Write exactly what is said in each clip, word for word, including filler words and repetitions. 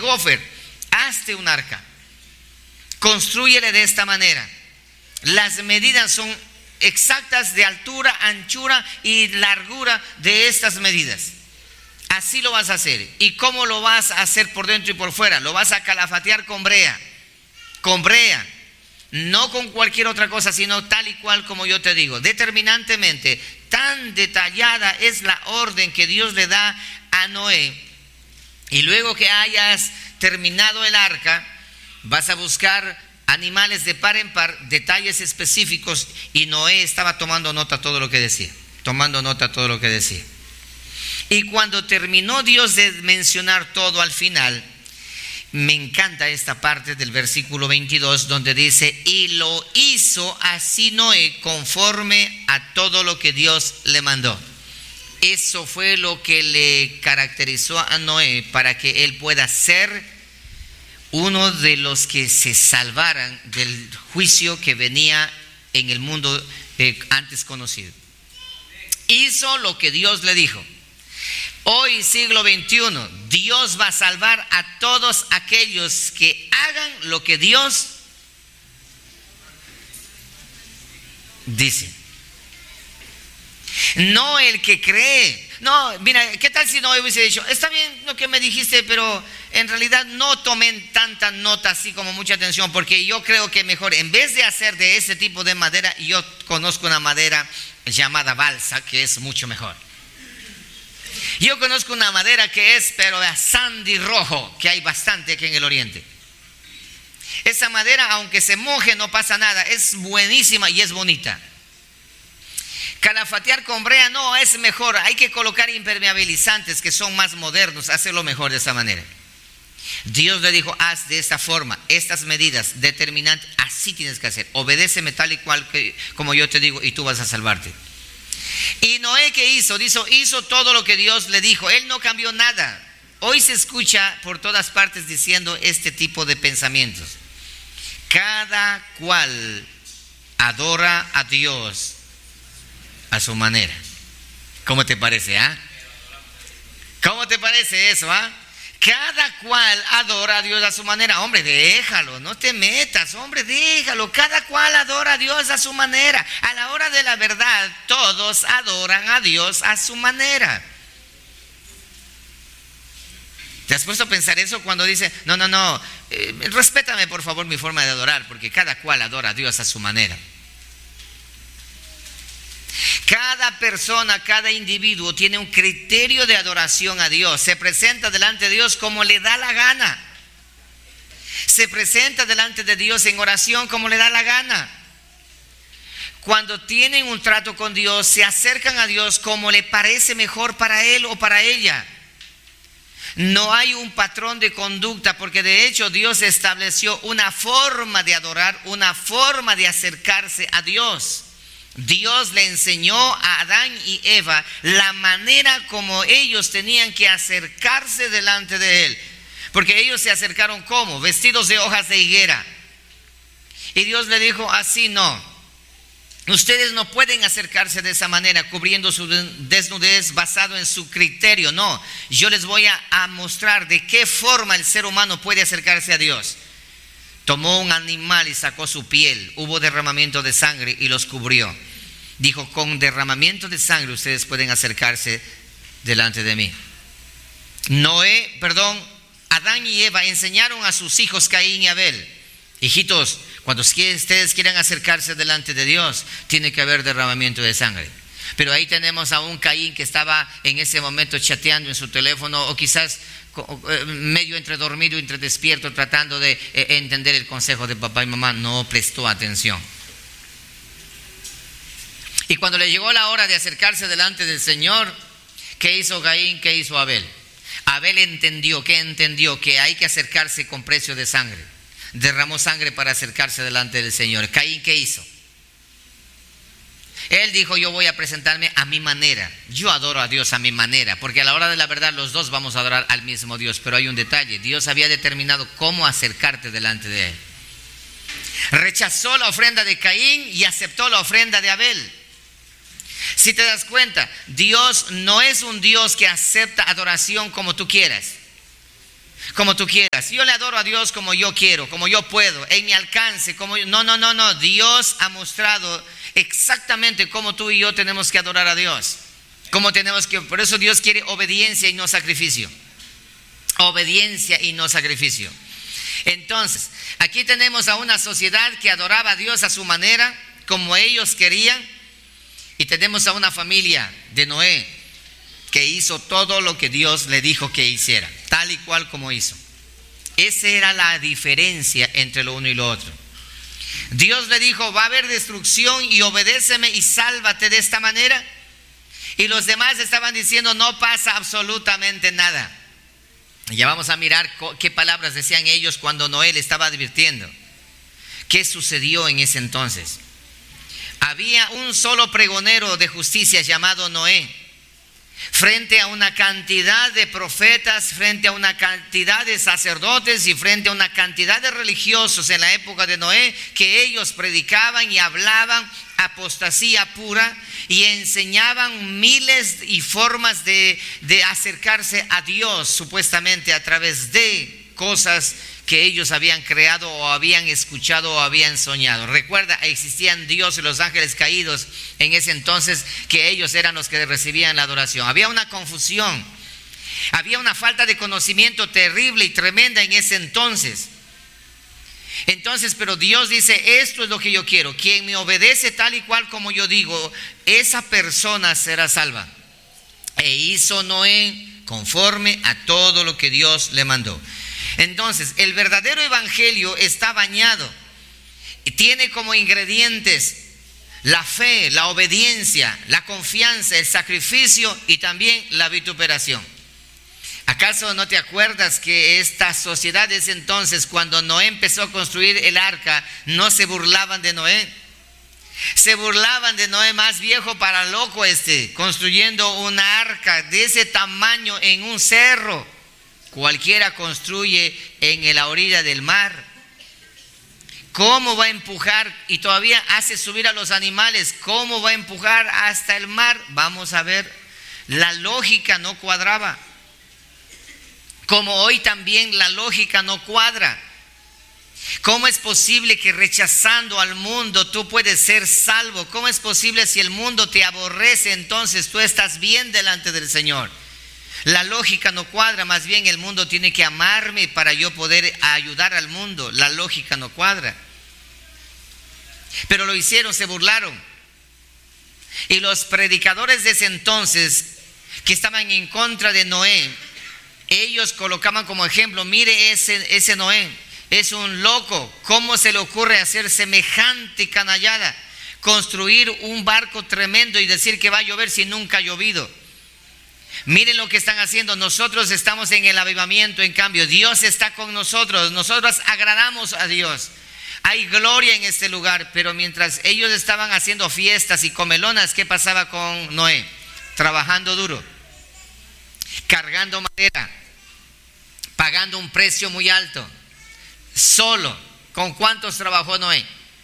Ofer, hazte un arca, constrúyele de esta manera. Las medidas son exactas de altura, anchura y largura de estas medidas. Así lo vas a hacer. ¿Y cómo lo vas a hacer por dentro y por fuera? Lo vas a calafatear con brea, con brea, no con cualquier otra cosa, sino tal y cual como yo te digo. Determinantemente, tan detallada es la orden que Dios le da a Noé. Y luego que hayas terminado el arca, vas a buscar animales de par en par, detalles específicos, y Noé estaba tomando nota todo lo que decía, tomando nota todo lo que decía. Y cuando terminó Dios de mencionar todo al final, me encanta esta parte del versículo veintidós donde dice: y lo hizo así Noé conforme a todo lo que Dios le mandó. Eso fue lo que le caracterizó a Noé para que él pueda ser uno de los que se salvaran del juicio que venía en el mundo eh, antes conocido. Hizo lo que Dios le dijo. Hoy, siglo veintiuno, Dios va a salvar a todos aquellos que hagan lo que Dios dice. No el que cree. No, mira, ¿qué tal si no hubiese dicho: está bien lo que me dijiste, pero en realidad no tomen tanta nota así como mucha atención, porque yo creo que mejor, en vez de hacer de ese tipo de madera, yo conozco una madera llamada balsa que es mucho mejor. Yo conozco una madera que es, pero de sandy rojo, que hay bastante aquí en el oriente. Esa madera, aunque se moje, no pasa nada, es buenísima y es bonita. Calafatear con brea no es mejor, hay que colocar impermeabilizantes que son más modernos, hacerlo mejor de esa manera. Dios le dijo: haz de esta forma, estas medidas determinantes, así tienes que hacer, obedéceme tal y cual que, como yo te digo, y tú vas a salvarte. Y Noé, ¿qué hizo? Hizo, hizo todo lo que Dios le dijo, él no cambió nada. Hoy se escucha por todas partes diciendo este tipo de pensamientos: cada cual adora a Dios a su manera. ¿Cómo te parece, ah? ¿eh? ¿Cómo te parece eso, ah? ¿eh? Cada cual adora a Dios a su manera. Hombre, déjalo, no te metas, hombre, déjalo. Cada cual adora a Dios a su manera. A la hora de la verdad, todos adoran a Dios a su manera. ¿Te has puesto a pensar eso cuando dice: no, no, no, eh, respétame por favor mi forma de adorar, porque cada cual adora a Dios a su manera? Cada persona, cada individuo tiene un criterio de adoración a Dios. Se presenta delante de Dios como le da la gana. Se presenta delante de Dios en oración como le da la gana. Cuando tienen un trato con Dios, se acercan a Dios como le parece mejor para él o para ella. No hay un patrón de conducta, porque de hecho Dios estableció una forma de adorar, una forma de acercarse a Dios. Dios le enseñó a Adán y Eva la manera como ellos tenían que acercarse delante de Él. Porque ellos se acercaron ¿cómo? Vestidos de hojas de higuera. Y Dios le dijo: así no. Ustedes no pueden acercarse de esa manera, cubriendo su desnudez basado en su criterio. No, yo les voy a, a mostrar de qué forma el ser humano puede acercarse a Dios. Tomó un animal y sacó su piel. Hubo derramamiento de sangre y los cubrió. Dijo: con derramamiento de sangre ustedes pueden acercarse delante de mí. Noé, perdón, Adán y Eva enseñaron a sus hijos Caín y Abel: hijitos, cuando ustedes quieran acercarse delante de Dios, tiene que haber derramamiento de sangre. Pero ahí tenemos a un Caín que estaba en ese momento chateando en su teléfono, o quizás medio entre dormido y entre despierto, tratando de entender el consejo de papá y mamá. No prestó atención. Y cuando le llegó la hora de acercarse delante del Señor, ¿qué hizo Caín? ¿Qué hizo Abel? Abel entendió, ¿qué entendió? Que hay que acercarse con precio de sangre. Derramó sangre para acercarse delante del Señor. Caín, ¿qué hizo? Él dijo: yo voy a presentarme a mi manera. Yo adoro a Dios a mi manera, porque a la hora de la verdad los dos vamos a adorar al mismo Dios. Pero hay un detalle: Dios había determinado cómo acercarte delante de Él. Rechazó la ofrenda de Caín y aceptó la ofrenda de Abel. Si te das cuenta, Dios no es un Dios que acepta adoración como tú quieras. como tú quieras. Yo le adoro a Dios como yo quiero, como yo puedo, en mi alcance, como yo. No, no, no, no. Dios ha mostrado exactamente cómo tú y yo tenemos que adorar a Dios. Cómo tenemos que, por eso Dios quiere obediencia y no sacrificio. Obediencia y no sacrificio. Entonces, aquí tenemos a una sociedad que adoraba a Dios a su manera, como ellos querían, y tenemos a una familia de Noé que hizo todo lo que Dios le dijo que hiciera, tal y cual como hizo. Esa era la diferencia entre lo uno y lo otro. Dios le dijo, va a haber destrucción y obedéceme y sálvate de esta manera. Y los demás estaban diciendo, no pasa absolutamente nada. Ya vamos a mirar qué palabras decían ellos cuando Noé le estaba advirtiendo. ¿Qué sucedió en ese entonces? Había un solo pregonero de justicia llamado Noé, frente a una cantidad de profetas, frente a una cantidad de sacerdotes y frente a una cantidad de religiosos en la época de Noé, que ellos predicaban y hablaban apostasía pura y enseñaban miles y formas de, de acercarse a Dios, supuestamente a través de cosas que ellos habían creado o habían escuchado o habían soñado. Recuerda, existían Dios y los ángeles caídos en ese entonces, que ellos eran los que recibían la adoración. Había una confusión, había una falta de conocimiento terrible y tremenda en ese entonces. Entonces, pero Dios dice, esto es lo que yo quiero, quien me obedece tal y cual como yo digo, esa persona será salva. E hizo Noé conforme a todo lo que Dios le mandó. Entonces, el verdadero evangelio está bañado y tiene como ingredientes la fe, la obediencia, la confianza, el sacrificio y también la vituperación. ¿Acaso no te acuerdas que esta sociedad de ese entonces, cuando Noé empezó a construir el arca, no se burlaban de Noé? Se burlaban de Noé, más viejo para loco este, construyendo una arca de ese tamaño en un cerro. Cualquiera construye en la orilla del mar. ¿Cómo va a empujar? Y todavía hace subir a los animales. ¿Cómo va a empujar hasta el mar? Vamos a ver. La lógica no cuadraba. Como hoy también la lógica no cuadra. ¿Cómo es posible que rechazando al mundo tú puedes ser salvo? ¿Cómo es posible si el mundo te aborrece, entonces tú estás bien delante del Señor? La lógica no cuadra, más bien el mundo tiene que amarme para yo poder ayudar al mundo. La lógica no cuadra. Pero lo hicieron, se burlaron. Y los predicadores de ese entonces, que estaban en contra de Noé, ellos colocaban como ejemplo, mire ese, ese Noé, es un loco. ¿Cómo se le ocurre hacer semejante canallada? Construir un barco tremendo y decir que va a llover si nunca ha llovido. Miren lo que están haciendo. Nosotros estamos en el avivamiento, en cambio Dios está con nosotros. Nosotros agradamos a Dios. Hay gloria en este lugar. Pero mientras ellos estaban haciendo fiestas y comelonas, ¿qué pasaba con Noé? Trabajando duro, cargando madera, pagando un precio muy alto, solo. ¿Con cuántos trabajó Noé?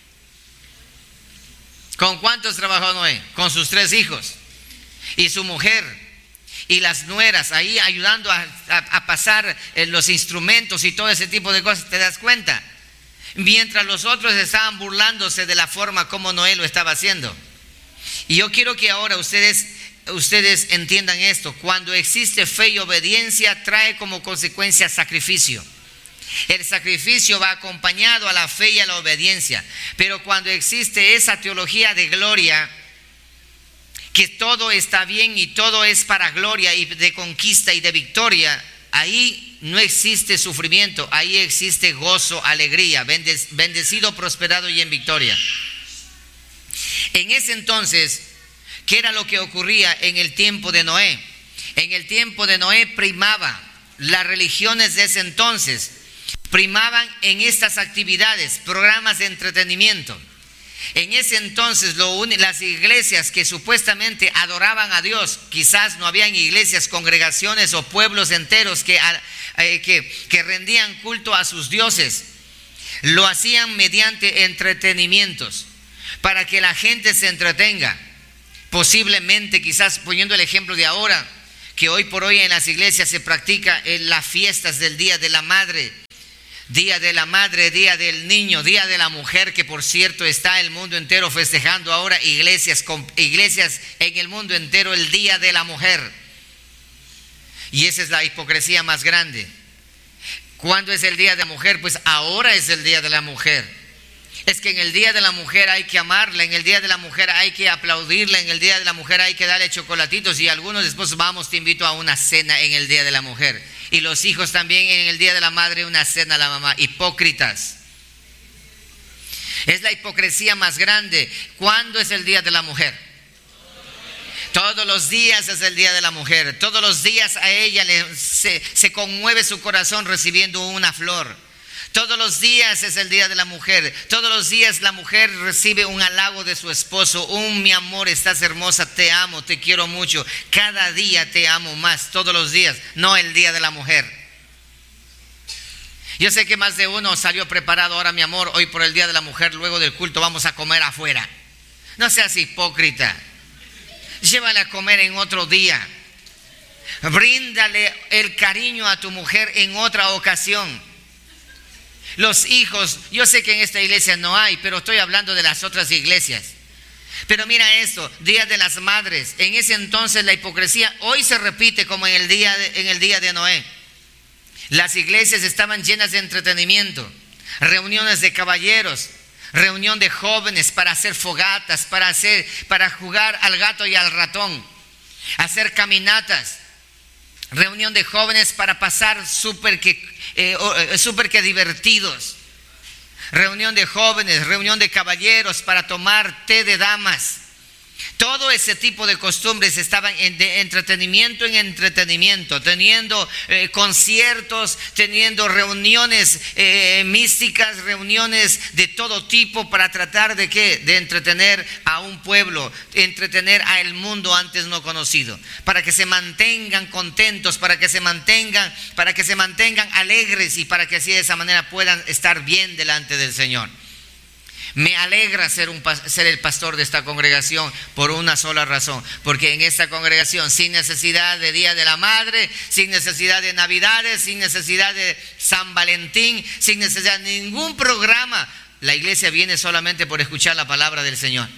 ¿Con cuántos trabajó Noé? Con sus tres hijos y su mujer y las nueras ahí ayudando a, a, a pasar eh, los instrumentos y todo ese tipo de cosas. ¿Te das cuenta? Mientras los otros estaban burlándose de la forma como Noé lo estaba haciendo. Y yo quiero que ahora ustedes, ustedes entiendan esto. Cuando existe fe y obediencia, trae como consecuencia sacrificio. El sacrificio va acompañado a la fe y a la obediencia. Pero cuando existe esa teología de gloria, que todo está bien y todo es para gloria y de conquista y de victoria, ahí no existe sufrimiento, ahí existe gozo, alegría, bendecido, prosperado y en victoria. En ese entonces, ¿qué era lo que ocurría en el tiempo de Noé? En el tiempo de Noé primaba, las religiones de ese entonces primaban en estas actividades, programas de entretenimiento. En ese entonces lo un, las iglesias que supuestamente adoraban a Dios, quizás no habían iglesias, congregaciones o pueblos enteros que, eh, que, que rendían culto a sus dioses. Lo hacían mediante entretenimientos, para que la gente se entretenga. Posiblemente, quizás poniendo el ejemplo de ahora, que hoy por hoy en las iglesias se practica en las fiestas del Día de la Madre. Día de la Madre, Día del Niño, Día de la Mujer, que por cierto está el mundo entero festejando ahora, iglesias, iglesias en el mundo entero, el Día de la Mujer. Y esa es la hipocresía más grande. ¿Cuándo es el Día de la Mujer? Pues ahora es el Día de la Mujer. Es que en el Día de la Mujer hay que amarla, en el Día de la Mujer hay que aplaudirla, en el Día de la Mujer hay que darle chocolatitos, y algunos después vamos, te invito a una cena en el Día de la Mujer. Y los hijos también en el Día de la Madre una cena a la mamá. Hipócritas. Es la hipocresía más grande. ¿Cuándo es el Día de la Mujer? Todos los días es el Día de la Mujer. Todos los días a ella le, se, se conmueve su corazón recibiendo una flor. Todos los días es el Día de la Mujer. Todos los días la mujer recibe un halago de su esposo. Un mi amor, estás hermosa, te amo, te quiero mucho. Cada día te amo más, todos los días. No el Día de la Mujer. Yo sé que más de uno salió preparado. Ahora mi amor, hoy por el Día de la Mujer, luego del culto vamos a comer afuera. No seas hipócrita. Llévala a comer en otro día. Bríndale el cariño a tu mujer en otra ocasión. Los hijos, yo sé que en esta iglesia no hay, pero estoy hablando de las otras iglesias. Pero mira esto, Día de las Madres. En ese entonces la hipocresía hoy se repite como en el día de, en el día de Noé. Las iglesias estaban llenas de entretenimiento, reuniones de caballeros, reunión de jóvenes para hacer fogatas, para hacer, para jugar al gato y al ratón, hacer caminatas. Reunión de jóvenes para pasar súper que, eh, súper que divertidos. Reunión de jóvenes, reunión de caballeros para tomar té de damas. Todo ese tipo de costumbres estaban en, de entretenimiento en entretenimiento, teniendo eh, conciertos, teniendo reuniones eh, místicas, reuniones de todo tipo para tratar de qué, de entretener a un pueblo, entretener a el mundo antes no conocido, para que se mantengan contentos, para que se mantengan, para que se mantengan alegres y para que así de esa manera puedan estar bien delante del Señor. Me alegra ser, un, ser el pastor de esta congregación por una sola razón, porque en esta congregación, sin necesidad de Día de la Madre, sin necesidad de Navidades, sin necesidad de San Valentín, sin necesidad de ningún programa, la iglesia viene solamente por escuchar la palabra del Señor.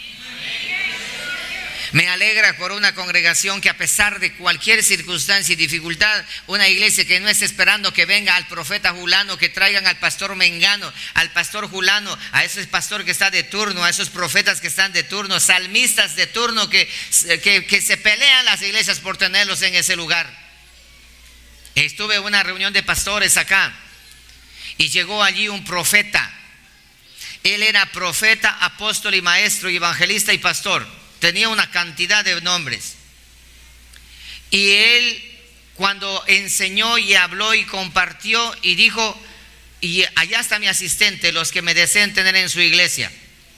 Me alegra por una congregación que a pesar de cualquier circunstancia y dificultad, una iglesia que no está esperando que venga al profeta Julano, que traigan al pastor Mengano, al pastor Julano, a ese pastor que está de turno, a esos profetas que están de turno, salmistas de turno que, que, que se pelean las iglesias por tenerlos en ese lugar. Estuve en una reunión de pastores acá y llegó allí un profeta. Él era profeta, apóstol y maestro, y evangelista y pastor. Tenía una cantidad de nombres. Y él, cuando enseñó y habló y compartió y dijo, y allá está mi asistente, los que me deseen tener en su iglesia.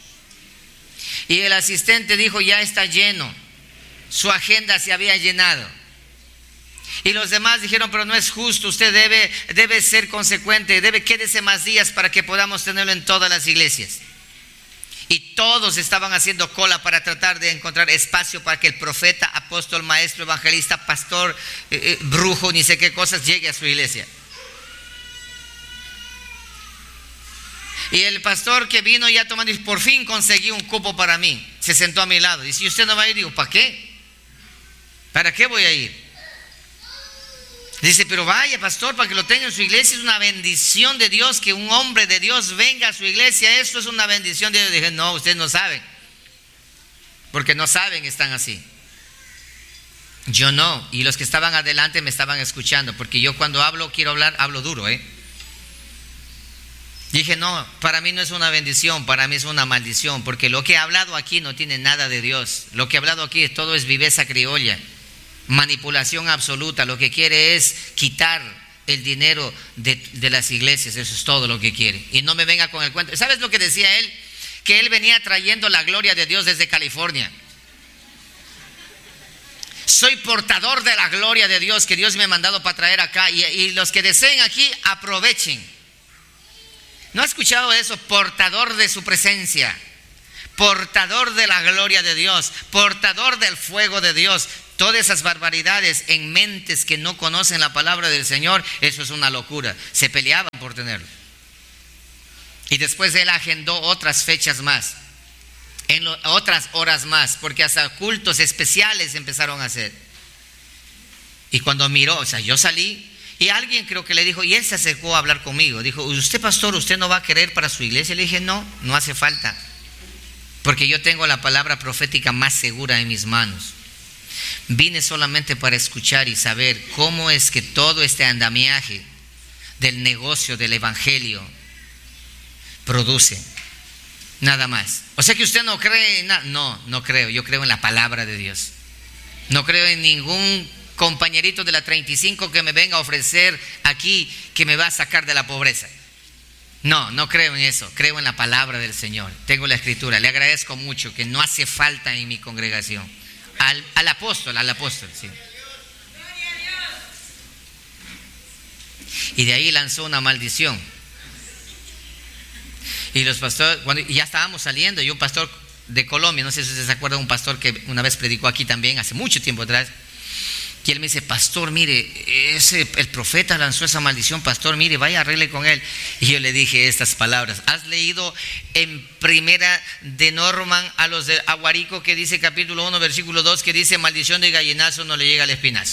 Y el asistente dijo, ya está lleno, su agenda se había llenado. Y los demás dijeron, pero no es justo, usted debe, debe ser consecuente, debe quédese más días para que podamos tenerlo en todas las iglesias. Y todos estaban haciendo cola para tratar de encontrar espacio para que el profeta, apóstol, maestro, evangelista, pastor, eh, eh, brujo, ni sé qué cosas llegue a su iglesia. Y el pastor que vino ya tomando, por fin conseguí un cupo para mí. Se sentó a mi lado. Y si usted no va a ir, digo, ¿para qué? ¿Para qué voy a ir? Dice, pero vaya pastor, para que lo tenga en su iglesia, es una bendición de Dios que un hombre de Dios venga a su iglesia, esto es una bendición de Dios. Dije, no, ustedes no saben, porque no saben, están así. Yo no, y los que estaban adelante me estaban escuchando, porque yo cuando hablo, quiero hablar, hablo duro, ¿eh? Dije, no, para mí no es una bendición, para mí es una maldición, porque lo que he hablado aquí no tiene nada de Dios. Lo que he hablado aquí todo es viveza criolla, manipulación absoluta. Lo que quiere es quitar el dinero de, de las iglesias, eso es todo lo que quiere. Y no me venga con el cuento. ¿Sabes lo que decía él? Que él venía trayendo la gloria de Dios desde California. Soy portador de la gloria de Dios que Dios me ha mandado para traer acá, y, y los que deseen aquí, aprovechen. ¿No ha escuchado eso? Portador de su presencia, portador de la gloria de Dios, portador del fuego de Dios. todas esas barbaridades en mentes que no conocen la palabra del Señor, eso es una locura. Se peleaban por tenerlo. Y después él agendó otras fechas más, en lo, otras horas más, porque hasta cultos especiales empezaron a hacer. Y cuando miró, o sea, yo salí y alguien creo que le dijo, y él se acercó a hablar conmigo. Dijo, usted pastor, ¿usted no va a querer para su iglesia? Le dije, no, no hace falta, porque yo tengo la palabra profética más segura en mis manos. Vine solamente para escuchar y saber cómo es que todo este andamiaje del negocio del evangelio produce. Nada más. O sea que usted no cree en nada. No, no creo. Yo creo en la palabra de Dios. No creo en ningún compañerito de la treinta y cinco que me venga a ofrecer aquí que me va a sacar de la pobreza. No, no creo en eso. Creo en la palabra del Señor. Tengo la escritura. Le agradezco mucho que no hace falta en mi congregación. Al, al apóstol, al apóstol, sí. Y de ahí lanzó una maldición. Y los pastores, cuando ya estábamos saliendo, y un pastor de Colombia, no sé si ustedes se acuerdan, un pastor que una vez predicó aquí también, hace mucho tiempo atrás, y él me dice, pastor, mire, ese, el profeta lanzó esa maldición, pastor, mire, vaya, arregle con él. Y yo le dije estas palabras. ¿Has leído en primera de Norman a los de Aguarico que dice capítulo uno, versículo dos, que dice, maldición de gallinazo no le llega al espinazo?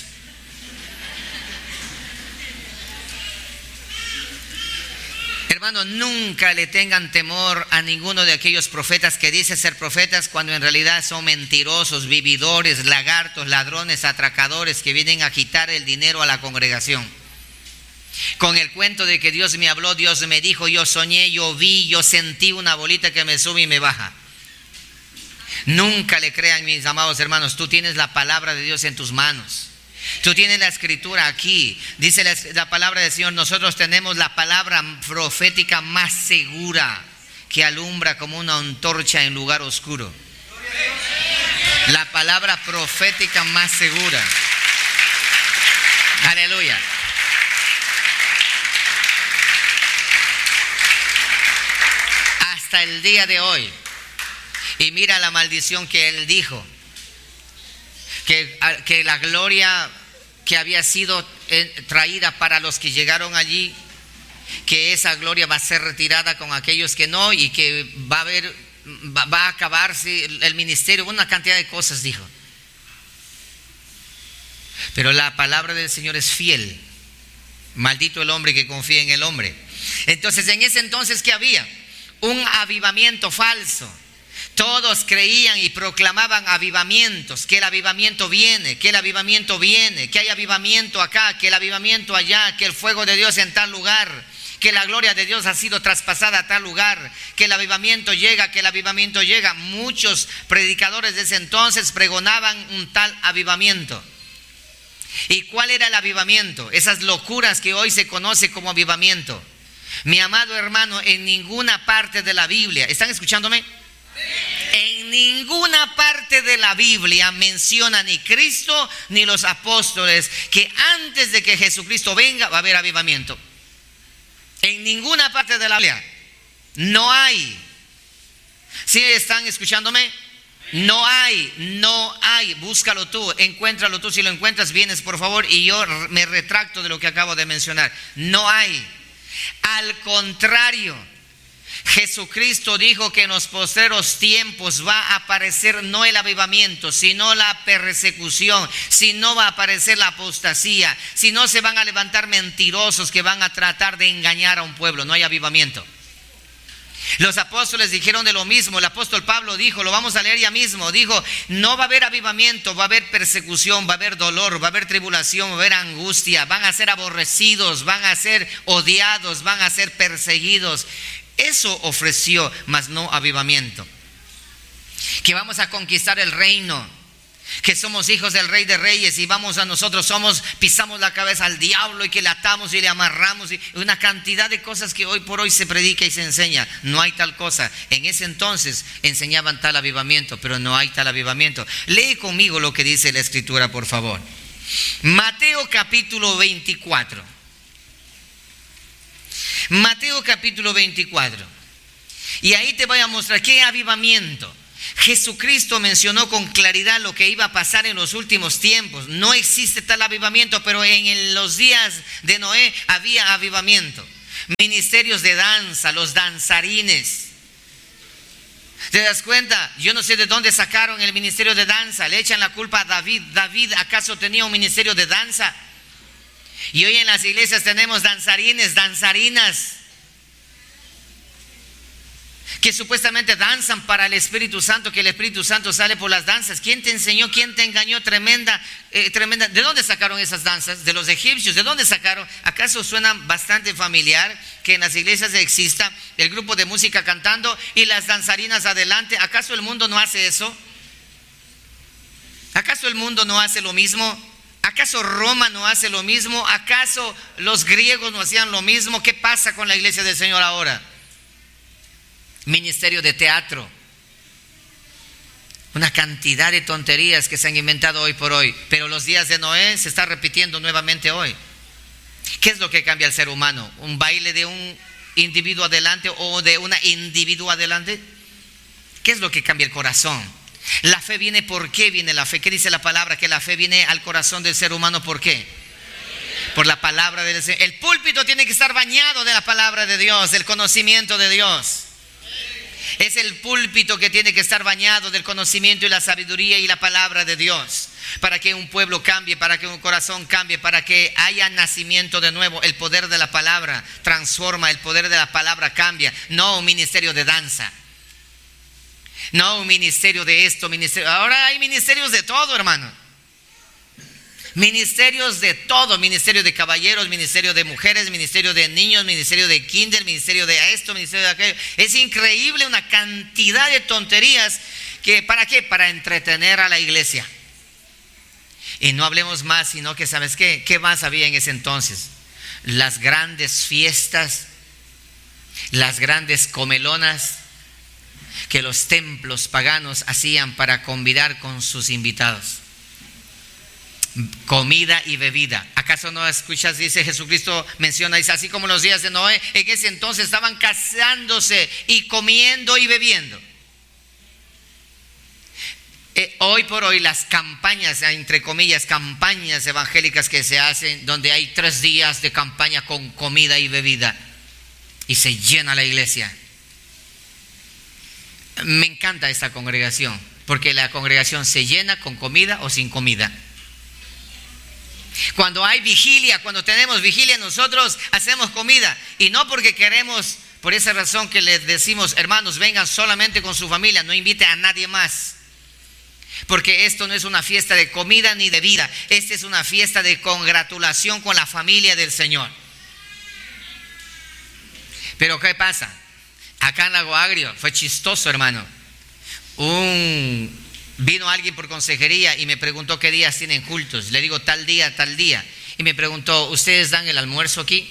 Hermano, nunca le tengan temor a ninguno de aquellos profetas que dicen ser profetas cuando en realidad son mentirosos, vividores, lagartos, ladrones, atracadores que vienen a quitar el dinero a la congregación. Con el cuento de que Dios me habló, Dios me dijo, yo soñé, yo vi, yo sentí una bolita que me sube y me baja. Nunca le crean, mis amados hermanos, tú tienes la palabra de Dios en tus manos. Tú tienes la escritura aquí. Dice la, la palabra del Señor, nosotros tenemos la palabra profética más segura que alumbra como una antorcha en lugar oscuro. La palabra profética más segura. Aleluya. Hasta el día de hoy. Y mira la maldición que él dijo. Que, que la gloria que había sido traída para los que llegaron allí, que esa gloria va a ser retirada con aquellos que no, y que va a haber, va, va a acabarse el ministerio, una cantidad de cosas dijo. Pero la palabra del Señor es fiel. Maldito el hombre que confía en el hombre. Entonces, en ese entonces, ¿qué había? Un avivamiento falso. Todos creían y proclamaban avivamientos, que el avivamiento viene, que el avivamiento viene, que hay avivamiento acá, que el avivamiento allá, que el fuego de Dios en tal lugar, que la gloria de Dios ha sido traspasada a tal lugar, que el avivamiento llega, que el avivamiento llega. Muchos predicadores de ese entonces pregonaban un tal avivamiento. ¿Y cuál era el avivamiento? Esas locuras que hoy se conoce como avivamiento. Mi amado hermano, en ninguna parte de la Biblia, ¿están escuchándome? En ninguna parte de la Biblia menciona ni Cristo ni los apóstoles que antes de que Jesucristo venga va a haber avivamiento. En ninguna parte de la Biblia. No hay. ¿Sí están escuchándome? No hay, no hay. Búscalo tú, encuéntralo tú. Si lo encuentras, vienes por favor, y yo me retracto de lo que acabo de mencionar. No hay. Al contrario, Jesucristo dijo que en los postreros tiempos va a aparecer no el avivamiento, sino la persecución, sino va a aparecer la apostasía, sino se van a levantar mentirosos que van a tratar de engañar a un pueblo. No hay avivamiento. Los apóstoles dijeron de lo mismo. El apóstol Pablo dijo, lo vamos a leer ya mismo, dijo, no va a haber avivamiento, va a haber persecución, va a haber dolor, va a haber tribulación, va a haber angustia, van a ser aborrecidos, van a ser odiados, van a ser perseguidos. Eso ofreció, mas no avivamiento. Que vamos a conquistar el reino, que somos hijos del Rey de Reyes y vamos a nosotros somos, pisamos la cabeza al diablo y que le atamos y le amarramos, y una cantidad de cosas que hoy por hoy se predica y se enseña. No hay tal cosa. En ese entonces enseñaban tal avivamiento, pero no hay tal avivamiento. Lee conmigo lo que dice la escritura, por favor. Mateo capítulo veinticuatro. Mateo capítulo veinticuatro. Y ahí te voy a mostrar qué avivamiento. Jesucristo mencionó con claridad lo que iba a pasar en los últimos tiempos. No existe tal avivamiento, pero en los días de Noé había avivamiento. Ministerios de danza, los danzarines. ¿Te das cuenta? Yo no sé de dónde sacaron el ministerio de danza. Le echan la culpa a David. David, ¿acaso tenía un ministerio de danza? Y hoy en las iglesias tenemos danzarines, danzarinas, que supuestamente danzan para el Espíritu Santo, que el Espíritu Santo sale por las danzas. ¿Quién te enseñó? ¿Quién te engañó? Tremenda, eh, tremenda. ¿De dónde sacaron esas danzas? De los egipcios. ¿De dónde sacaron? ¿Acaso suena bastante familiar que en las iglesias exista el grupo de música cantando y las danzarinas adelante? ¿Acaso el mundo no hace eso? ¿Acaso el mundo no hace lo mismo? ¿Acaso Roma no hace lo mismo? ¿Acaso los griegos no hacían lo mismo? ¿Qué pasa con la iglesia del Señor ahora? Ministerio de teatro. Una cantidad de tonterías que se han inventado hoy por hoy. Pero los días de Noé se está repitiendo nuevamente hoy. ¿Qué es lo que cambia al ser humano? ¿Un baile de un individuo adelante o de una individua adelante? ¿Qué es lo que cambia el corazón? La fe viene, ¿por qué viene la fe? ¿Qué dice la palabra? Que la fe viene al corazón del ser humano, ¿por qué? Por la palabra del Señor. El púlpito tiene que estar bañado de la palabra de Dios, del conocimiento de Dios. Es el púlpito que tiene que estar bañado del conocimiento y la sabiduría y la palabra de Dios, para que un pueblo cambie, para que un corazón cambie, para que haya nacimiento de nuevo. El poder de la palabra transforma, el poder de la palabra cambia. No un ministerio de danza, no un ministerio de esto, ministerio. Ahora hay ministerios de todo, hermano. Ministerios de todo, ministerio de caballeros, ministerio de mujeres, ministerio de niños, ministerio de kinder, ministerio de esto, ministerio de aquello. Es increíble una cantidad de tonterías que, ¿para qué? Para entretener a la iglesia. Y no hablemos más, sino que, ¿sabes qué? ¿Qué más había en ese entonces? Las grandes fiestas, las grandes comelonas que los templos paganos hacían para convidar con sus invitados. Comida y bebida. ¿Acaso no escuchas? Dice Jesucristo, menciona, dice, así como los días de Noé, en ese entonces estaban casándose y comiendo y bebiendo. Eh, hoy por hoy las campañas, entre comillas, campañas evangélicas que se hacen, donde hay tres días de campaña con comida y bebida y se llena la iglesia. Me encanta esta congregación, porque la congregación se llena con comida o sin comida. Cuando hay vigilia, cuando tenemos vigilia, nosotros hacemos comida. Y no porque queremos, por esa razón que les decimos, hermanos, vengan solamente con su familia, no invite a nadie más. Porque esto no es una fiesta de comida ni de vida. Esta es una fiesta de congratulación con la familia del Señor. Pero ¿qué pasa? Acá en Lago Agrio fue chistoso, hermano. Un... Vino alguien por consejería y me preguntó qué días tienen cultos. Le digo tal día, tal día. Y me preguntó, ¿ustedes dan el almuerzo aquí?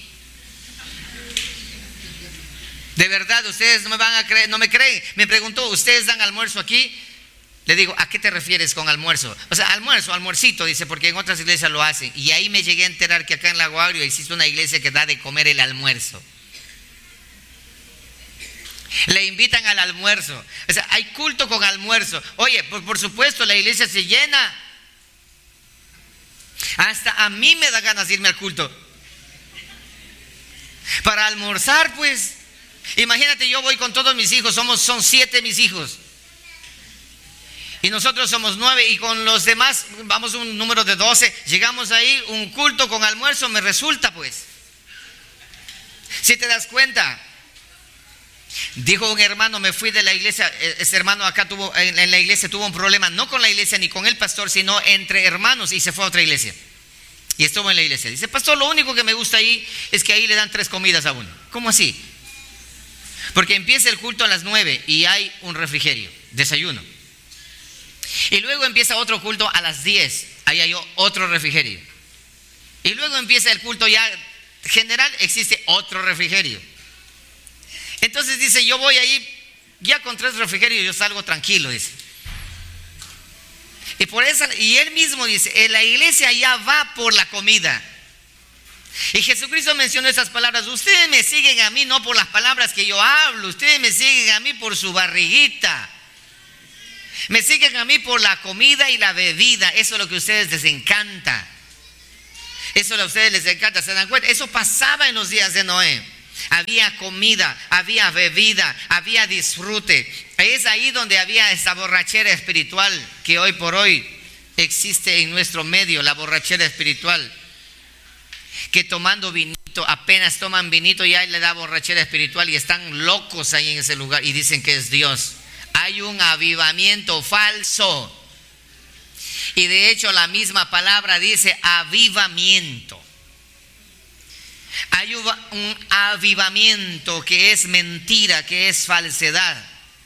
De verdad, ustedes no me van a creer, no me creen. Me preguntó, ¿ustedes dan almuerzo aquí? Le digo, ¿a qué te refieres con almuerzo? O sea, almuerzo, almuercito, dice, porque en otras iglesias lo hacen. Y ahí me llegué a enterar que acá en Lago Agrio existe una iglesia que da de comer el almuerzo. Le invitan al almuerzo. O sea, hay culto con almuerzo. Oye, por, por supuesto, la iglesia se llena. Hasta a mí me da ganas de irme al culto para almorzar, pues. Imagínate, yo voy con todos mis hijos, somos, son siete mis hijos. Y nosotros somos nueve, y con los demás vamos un número de doce. Llegamos ahí, un culto con almuerzo, me resulta, pues. Si te das cuenta. Dijo un hermano, me fui de la iglesia. Ese hermano acá tuvo, en la iglesia tuvo un problema, no con la iglesia ni con el pastor, sino entre hermanos, y se fue a otra iglesia. Y estuvo en la iglesia. Dice, pastor, lo único que me gusta ahí es que ahí le dan tres comidas a uno. ¿Cómo así? Porque empieza el culto a las nueve y hay un refrigerio, desayuno. Y luego empieza otro culto a las diez, ahí hay otro refrigerio. Y luego empieza el culto ya general, existe otro refrigerio. Entonces dice, yo voy ahí ya con tres refrigerios, yo salgo tranquilo, dice. Y por esa, y él mismo dice, la iglesia ya va por la comida. Y Jesucristo mencionó esas palabras, ustedes me siguen a mí no por las palabras que yo hablo, ustedes me siguen a mí por su barriguita. Me siguen a mí por la comida y la bebida. Eso es lo que a ustedes les encanta. Eso a ustedes les encanta, ¿se dan cuenta? Eso pasaba en los días de Noé. Había comida, había bebida, había disfrute. Es ahí donde había esa borrachera espiritual que hoy por hoy existe en nuestro medio, la borrachera espiritual. Que tomando vinito, apenas toman vinito y ahí le da borrachera espiritual y están locos ahí en ese lugar y dicen que es Dios. Hay un avivamiento falso. Y de hecho la misma palabra dice avivamiento. Hay un avivamiento que es mentira, que es falsedad.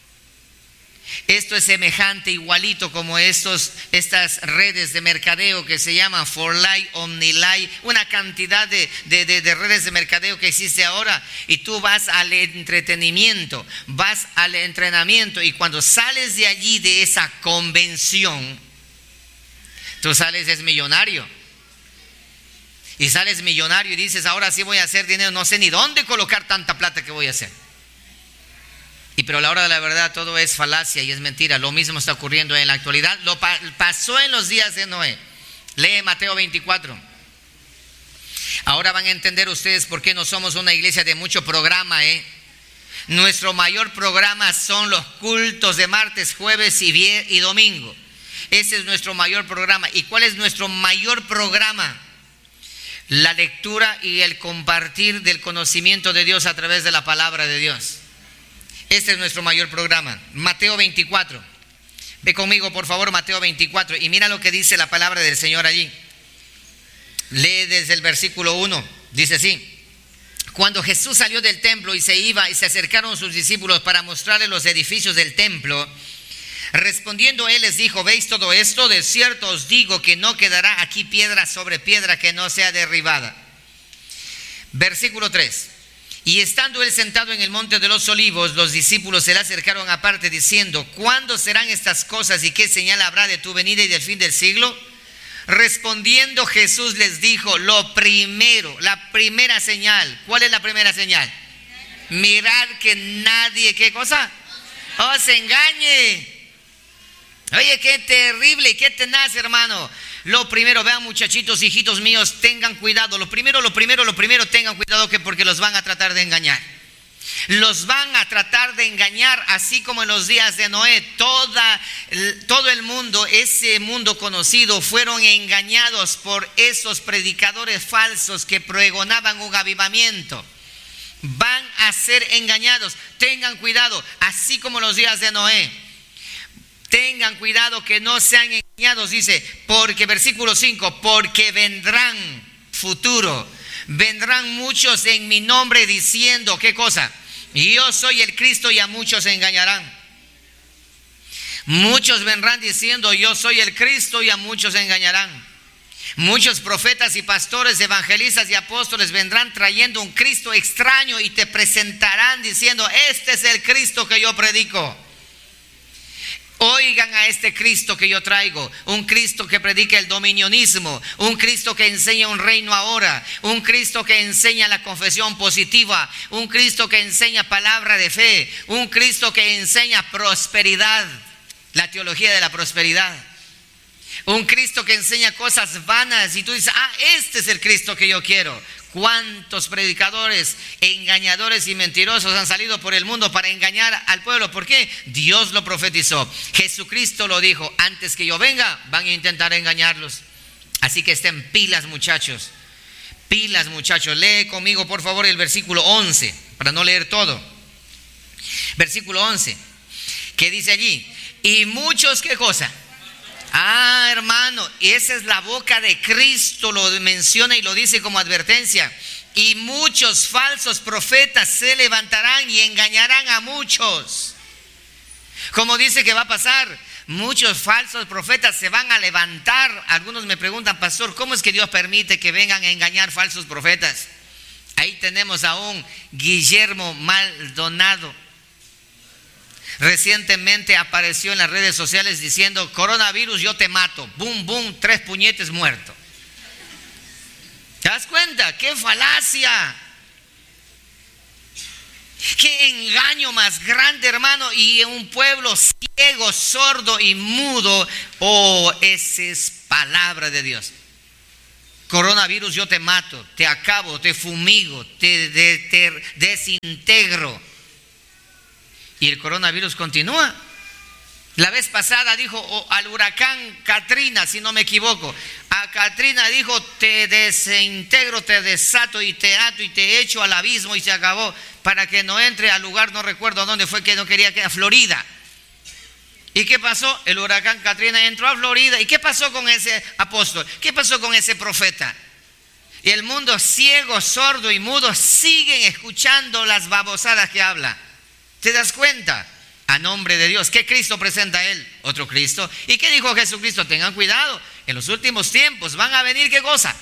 Esto es semejante, igualito como estos, estas redes de mercadeo que se llaman ForLight, OmniLight, una cantidad de, de, de, de redes de mercadeo que existe ahora. Y tú vas al entretenimiento, vas al entrenamiento y cuando sales de allí, de esa convención, tú sales es millonario. Y sales millonario y dices, ahora sí voy a hacer dinero, no sé ni dónde colocar tanta plata que voy a hacer. Y pero a la hora de la verdad todo es falacia y es mentira. Lo mismo está ocurriendo en la actualidad. Lo pa- pasó en los días de Noé. Lee Mateo veinticuatro. Ahora van a entender ustedes por qué no somos una iglesia de mucho programa, ¿eh? Nuestro mayor programa son los cultos de martes, jueves y, vier- y domingo. Ese es nuestro mayor programa. ¿Y cuál es nuestro mayor programa? La lectura y el compartir del conocimiento de Dios a través de la palabra de Dios. Este es nuestro mayor programa. Mateo veinticuatro. Ve conmigo por favor Mateo veinticuatro y mira lo que dice la palabra del Señor allí. Lee desde el versículo uno. Dice así: cuando Jesús salió del templo y se iba y se acercaron sus discípulos para mostrarles los edificios del templo, respondiendo él les dijo: ¿veis todo esto? De cierto os digo que no quedará aquí piedra sobre piedra que no sea derribada. Versículo tres. Y estando él sentado en el monte de los olivos, los discípulos se le acercaron aparte diciendo: ¿cuándo serán estas cosas y qué señal habrá de tu venida y del fin del siglo? Respondiendo Jesús les dijo: lo primero, la primera señal. ¿Cuál es la primera señal? Mirad que nadie, ¿qué cosa? Os engañe. Oye, qué terrible y qué tenaz, hermano. Lo primero, vean muchachitos, hijitos míos, tengan cuidado. Lo primero, lo primero, lo primero, tengan cuidado que porque los van a tratar de engañar. Los van a tratar de engañar, así como en los días de Noé. Toda, todo el mundo, ese mundo conocido, fueron engañados por esos predicadores falsos que pregonaban un avivamiento. Van a ser engañados. Tengan cuidado, así como los días de Noé. Tengan cuidado que no sean engañados, dice, porque versículo cinco, porque vendrán, futuro, vendrán muchos en mi nombre diciendo, ¿qué cosa? Yo soy el Cristo y a muchos engañarán. Muchos vendrán diciendo, yo soy el Cristo y a muchos engañarán. Muchos profetas y pastores, evangelistas y apóstoles vendrán trayendo un Cristo extraño y te presentarán diciendo, este es el Cristo que yo predico. Oigan a este Cristo que yo traigo, un Cristo que predica el dominionismo, un Cristo que enseña un reino ahora, un Cristo que enseña la confesión positiva, un Cristo que enseña palabra de fe, un Cristo que enseña prosperidad, la teología de la prosperidad, un Cristo que enseña cosas vanas y tú dices, ah, este es el Cristo que yo quiero. ¿Cuántos predicadores, engañadores y mentirosos han salido por el mundo para engañar al pueblo? ¿Por qué? Dios lo profetizó. Jesucristo lo dijo. Antes que yo venga, van a intentar engañarlos. Así que estén pilas, muchachos. Pilas, muchachos. Lee conmigo, por favor, el versículo once, para no leer todo. Versículo once. ¿Qué dice allí? Y muchos, ¿qué cosa? Ah, hermano, esa es la boca de Cristo, lo menciona y lo dice como advertencia. Y muchos falsos profetas se levantarán y engañarán a muchos. Como dice que va a pasar, muchos falsos profetas se van a levantar. Algunos me preguntan, pastor, ¿cómo es que Dios permite que vengan a engañar falsos profetas? Ahí tenemos a un Guillermo Maldonado. Recientemente apareció en las redes sociales diciendo, coronavirus, yo te mato. Boom, boom, tres puñetes muerto. ¿Te das cuenta? ¡Qué falacia! ¡Qué engaño más grande, hermano! Y en un pueblo ciego, sordo y mudo. Oh, esa es palabra de Dios. Coronavirus, yo te mato, te acabo, te fumigo, te, te, te desintegro. Y el coronavirus continúa. La vez pasada dijo oh, al huracán Katrina, si no me equivoco, a Katrina dijo: te desintegro, te desato y te ato y te echo al abismo, y se acabó, para que no entre al lugar, no recuerdo dónde fue que no quería que, a Florida. ¿Y qué pasó? El huracán Katrina entró a Florida. ¿Y qué pasó con ese apóstol? ¿Qué pasó con ese profeta? Y el mundo ciego, sordo y mudo siguen escuchando las babosadas que habla. ¿Te das cuenta? A nombre de Dios. ¿Qué Cristo presenta a él? Otro Cristo. ¿Y qué dijo Jesucristo? Tengan cuidado, en los últimos tiempos van a venir, ¿qué cosa?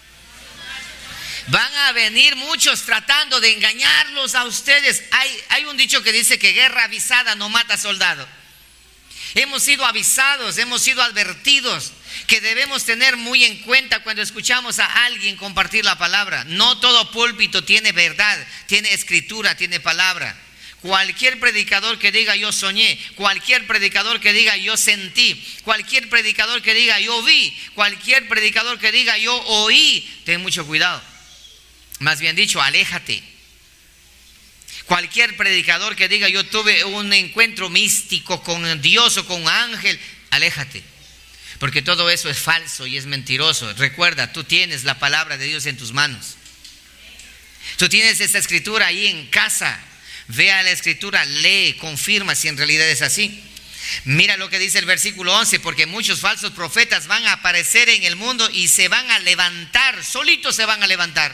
Van a venir muchos tratando de engañarlos a ustedes. Hay, hay un dicho que dice que guerra avisada no mata soldado. Hemos sido avisados, hemos sido advertidos que debemos tener muy en cuenta cuando escuchamos a alguien compartir la palabra. No todo púlpito tiene verdad, tiene escritura, tiene palabra. Cualquier predicador que diga yo soñé, cualquier predicador que diga yo sentí, cualquier predicador que diga yo vi, cualquier predicador que diga yo oí, ten mucho cuidado. Más bien dicho, aléjate. Cualquier predicador que diga yo tuve un encuentro místico con Dios o con un ángel, aléjate. Porque todo eso es falso y es mentiroso. Recuerda, tú tienes la palabra de Dios en tus manos. Tú tienes esta escritura ahí en casa. Ve a la escritura, lee, confirma si en realidad es así. Mira lo que dice el versículo once: porque muchos falsos profetas van a aparecer en el mundo y se van a levantar, solitos se van a levantar.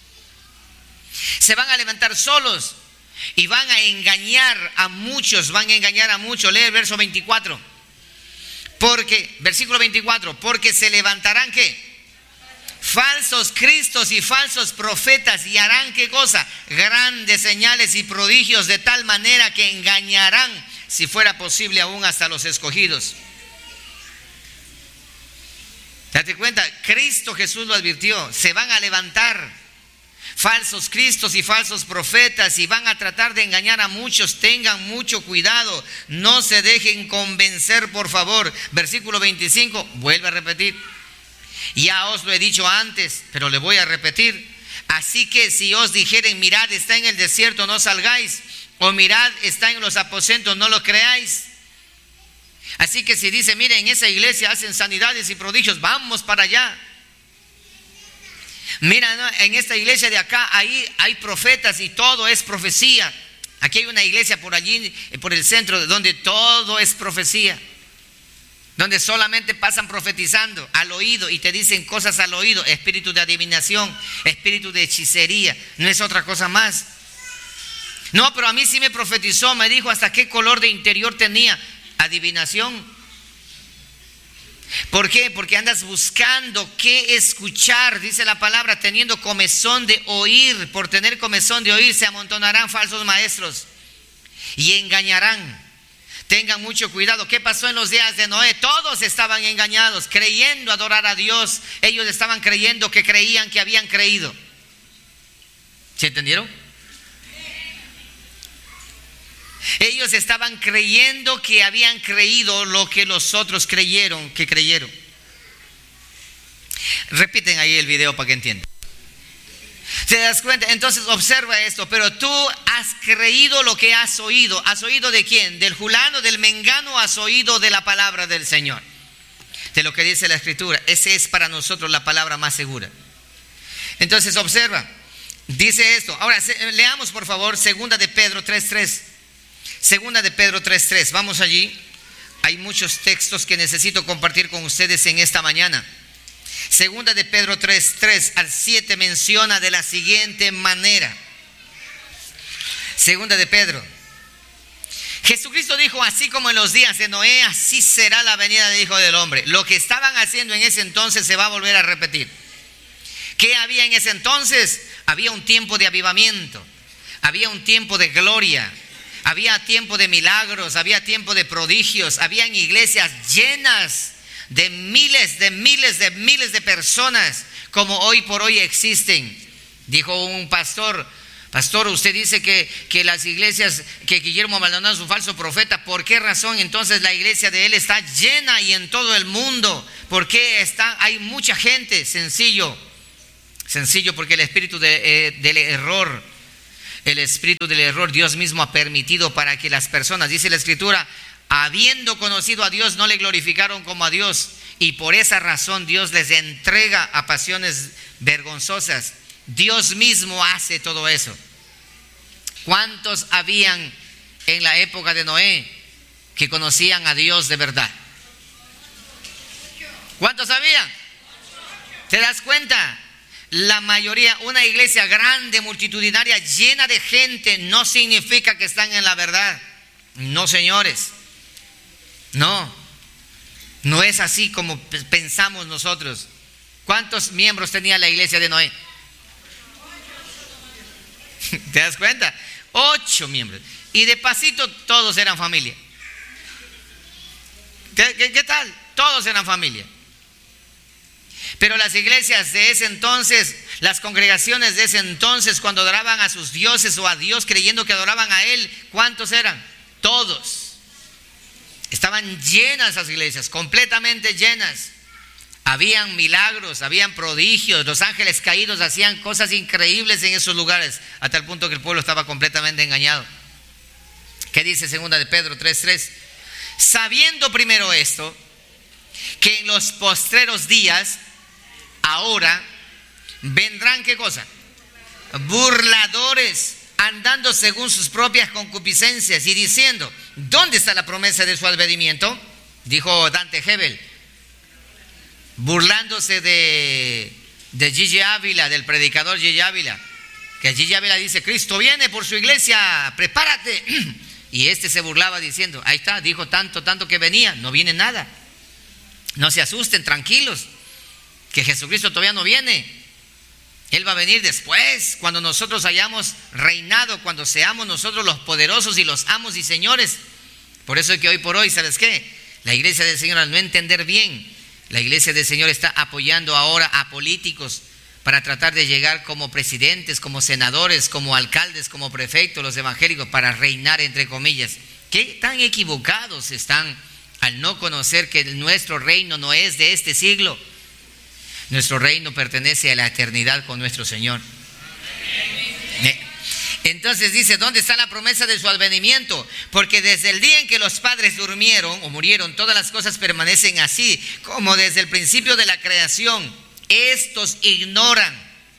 Se van a levantar solos y van a engañar a muchos, van a engañar a muchos. Lee el verso veinticuatro. Porque, versículo veinticuatro, porque se levantarán ¿qué? Falsos cristos y falsos profetas, y harán ¿qué cosa? Grandes señales y prodigios, de tal manera que engañarán, si fuera posible, aún hasta los escogidos. Date cuenta, Cristo Jesús lo advirtió. Se van a levantar falsos cristos y falsos profetas y van a tratar de engañar a muchos. Tengan mucho cuidado, no se dejen convencer, por favor. Versículo veinticinco, vuelve a repetir: ya os lo he dicho antes, pero le voy a repetir. Así que si os dijeren, mirad, está en el desierto, no salgáis, o mirad, está en los aposentos, no lo creáis. Así que si dice, miren, en esa iglesia hacen sanidades y prodigios, vamos para allá. Mira, ¿no? En esta iglesia de acá, ahí hay profetas y todo es profecía. Aquí hay una iglesia por allí, por el centro, donde todo es profecía, donde solamente pasan profetizando al oído y te dicen cosas al oído. Espíritu de adivinación, espíritu de hechicería, no es otra cosa más. No, pero a mí sí me profetizó, me dijo hasta qué color de interior tenía. Adivinación. ¿Por qué? Porque andas buscando qué escuchar, dice la palabra, teniendo comezón de oír. Por tener comezón de oír se amontonarán falsos maestros y engañarán. Tengan mucho cuidado. ¿Qué pasó en los días de Noé? Todos estaban engañados, creyendo adorar a Dios. Ellos estaban creyendo que creían que habían creído. ¿Se entendieron? Ellos estaban creyendo que habían creído lo que los otros creyeron que creyeron. Repiten ahí el video para que entiendan. ¿Te das cuenta? Entonces observa esto. Pero tú has creído lo que has oído. ¿Has oído de quién? ¿Del fulano, del mengano? ¿Has oído de la palabra del Señor? De lo que dice la escritura. Esa es para nosotros la palabra más segura. Entonces observa. Dice esto. Ahora leamos por favor segunda de Pedro tres tres. Segunda de Pedro tres tres. Vamos allí. Hay muchos textos que necesito compartir con ustedes en esta mañana. Segunda de Pedro tres tres al siete menciona de la siguiente manera. Segunda de Pedro. Jesucristo dijo: así como en los días de Noé, así será la venida del Hijo del Hombre. Lo que estaban haciendo en ese entonces se va a volver a repetir. ¿Qué había en ese entonces? Había un tiempo de avivamiento, había un tiempo de gloria, había tiempo de milagros, había tiempo de prodigios, habían iglesias llenas de miles, de miles, de miles de personas como hoy por hoy existen. Dijo un pastor Pastor, usted dice que, que las iglesias, que Guillermo Maldonado es un falso profeta. ¿Por qué razón entonces la iglesia de él está llena y en todo el mundo? ¿Por qué está, hay mucha gente? Sencillo, sencillo porque el espíritu de, eh, del error, el espíritu del error Dios mismo ha permitido para que las personas, dice la Escritura, habiendo conocido a Dios no le glorificaron como a Dios, y por esa razón Dios les entrega a pasiones vergonzosas. Dios mismo hace todo eso. ¿Cuántos habían en la época de Noé que conocían a Dios de verdad? ¿Cuántos habían? ¿Te das cuenta? La mayoría, una iglesia grande, multitudinaria, llena de gente, no significa que están en la verdad. No, señores. No, no es así como pensamos nosotros. ¿Cuántos miembros tenía la iglesia de Noé? ¿Te das cuenta? Ocho miembros. Y de pasito todos eran familia. ¿Qué, qué, qué tal? Todos eran familia. Pero las iglesias de ese entonces, las congregaciones de ese entonces, cuando adoraban a sus dioses o a Dios creyendo que adoraban a Él, ¿cuántos eran? Todos. Estaban llenas esas iglesias, completamente llenas. Habían milagros, habían prodigios, los ángeles caídos hacían cosas increíbles en esos lugares, a tal punto que el pueblo estaba completamente engañado. ¿Qué dice segunda de Pedro tres tres? Sabiendo primero esto, que en los postreros días, ahora, vendrán, ¿qué cosa? Burladores, andando según sus propias concupiscencias y diciendo, ¿dónde está la promesa de su advenimiento? Dijo Dante Hebel, burlándose de, de Gigi Ávila, del predicador Gigi Ávila, que Gigi Ávila dice, Cristo viene por su iglesia, prepárate. Y este se burlaba diciendo, ahí está, dijo tanto, tanto que venía, no viene nada. No se asusten, tranquilos, que Jesucristo todavía no viene. Él va a venir después, cuando nosotros hayamos reinado, cuando seamos nosotros los poderosos y los amos y señores. Por eso es que hoy por hoy, ¿sabes qué? La iglesia del Señor, al no entender bien, la iglesia del Señor está apoyando ahora a políticos para tratar de llegar como presidentes, como senadores, como alcaldes, como prefectos, los evangélicos, para reinar entre comillas. ¿Qué tan equivocados están al no conocer que nuestro reino no es de este siglo? Nuestro reino pertenece a la eternidad con nuestro Señor. Entonces dice, ¿dónde está la promesa de su advenimiento? Porque desde el día en que los padres durmieron o murieron, todas las cosas permanecen así, como desde el principio de la creación. Estos ignoran